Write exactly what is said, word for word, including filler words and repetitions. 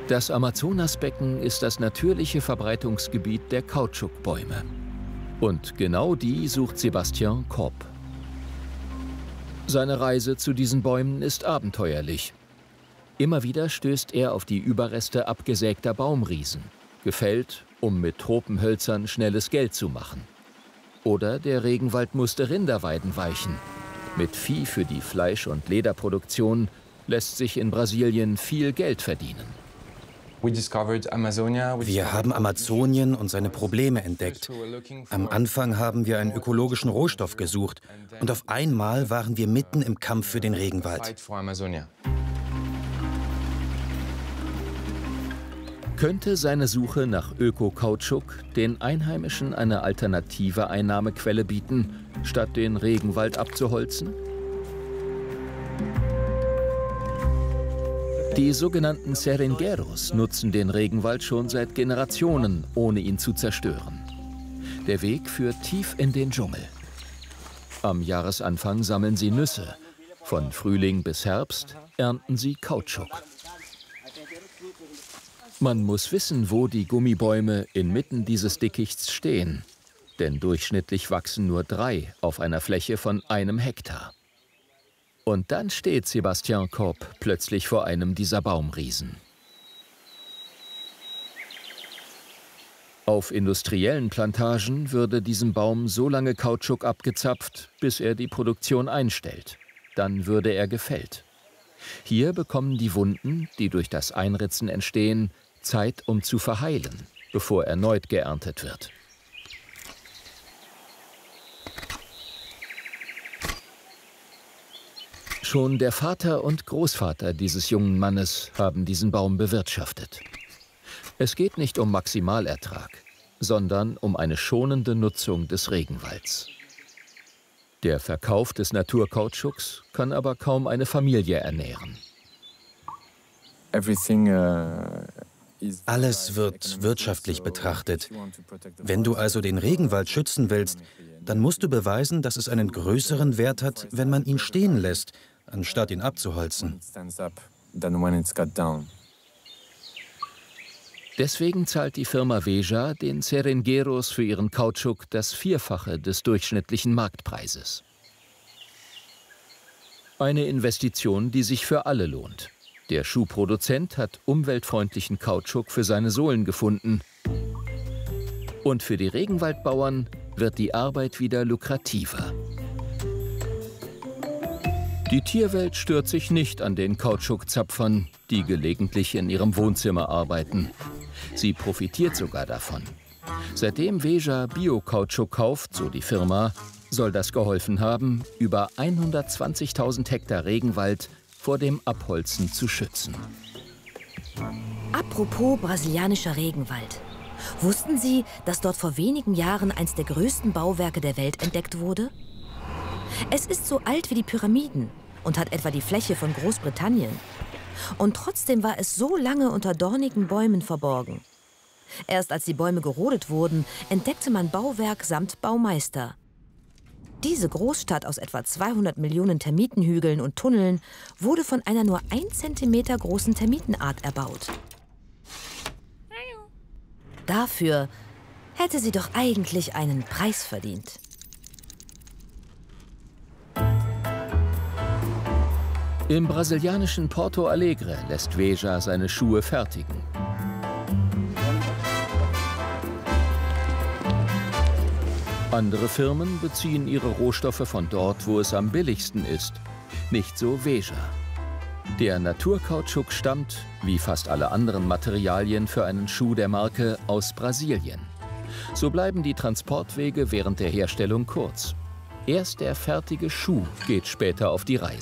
Das Amazonasbecken ist das natürliche Verbreitungsgebiet der Kautschukbäume. Und genau die sucht Sebastian Korb. Seine Reise zu diesen Bäumen ist abenteuerlich. Immer wieder stößt er auf die Überreste abgesägter Baumriesen, gefällt, um mit Tropenhölzern schnelles Geld zu machen. Oder der Regenwald musste Rinderweiden weichen. Mit Vieh für die Fleisch- und Lederproduktion lässt sich in Brasilien viel Geld verdienen. Wir haben Amazonien und seine Probleme entdeckt. Am Anfang haben wir einen ökologischen Rohstoff gesucht und auf einmal waren wir mitten im Kampf für den Regenwald. Könnte seine Suche nach Öko-Kautschuk den Einheimischen eine alternative Einnahmequelle bieten, statt den Regenwald abzuholzen? Die sogenannten Seringueiros nutzen den Regenwald schon seit Generationen, ohne ihn zu zerstören. Der Weg führt tief in den Dschungel. Am Jahresanfang sammeln sie Nüsse. Von Frühling bis Herbst ernten sie Kautschuk. Man muss wissen, wo die Gummibäume inmitten dieses Dickichts stehen. Denn durchschnittlich wachsen nur drei auf einer Fläche von einem Hektar. Und dann steht Sebastian Korb plötzlich vor einem dieser Baumriesen. Auf industriellen Plantagen würde diesem Baum so lange Kautschuk abgezapft, bis er die Produktion einstellt. Dann würde er gefällt. Hier bekommen die Wunden, die durch das Einritzen entstehen, Zeit, um zu verheilen, bevor erneut geerntet wird. Schon der Vater und Großvater dieses jungen Mannes haben diesen Baum bewirtschaftet. Es geht nicht um Maximalertrag, sondern um eine schonende Nutzung des Regenwalds. Der Verkauf des Naturkautschuks kann aber kaum eine Familie ernähren. Alles wird wirtschaftlich betrachtet. Wenn du also den Regenwald schützen willst, dann musst du beweisen, dass es einen größeren Wert hat, wenn man ihn stehen lässt, anstatt ihn abzuholzen. Deswegen zahlt die Firma Veja den Seringueiros für ihren Kautschuk das Vierfache des durchschnittlichen Marktpreises. Eine Investition, die sich für alle lohnt. Der Schuhproduzent hat umweltfreundlichen Kautschuk für seine Sohlen gefunden. Und für die Regenwaldbauern wird die Arbeit wieder lukrativer. Die Tierwelt stört sich nicht an den Kautschukzapfern, die gelegentlich in ihrem Wohnzimmer arbeiten. Sie profitiert sogar davon. Seitdem Veja Bio-Kautschuk kauft, so die Firma, soll das geholfen haben, über hundertzwanzigtausend Hektar Regenwald vor dem Abholzen zu schützen. Apropos brasilianischer Regenwald. Wussten Sie, dass dort vor wenigen Jahren eines der größten Bauwerke der Welt entdeckt wurde? Es ist so alt wie die Pyramiden und hat etwa die Fläche von Großbritannien. Und trotzdem war es so lange unter dornigen Bäumen verborgen. Erst als die Bäume gerodet wurden, entdeckte man Bauwerk samt Baumeister. Diese Großstadt aus etwa zweihundert Millionen Termitenhügeln und Tunneln wurde von einer nur ein Zentimeter großen Termitenart erbaut. Dafür hätte sie doch eigentlich einen Preis verdient. Im brasilianischen Porto Alegre lässt Veja seine Schuhe fertigen. Andere Firmen beziehen ihre Rohstoffe von dort, wo es am billigsten ist. Nicht so Veja. Der Naturkautschuk stammt, wie fast alle anderen Materialien für einen Schuh der Marke, aus Brasilien. So bleiben die Transportwege während der Herstellung kurz. Erst der fertige Schuh geht später auf die Reise.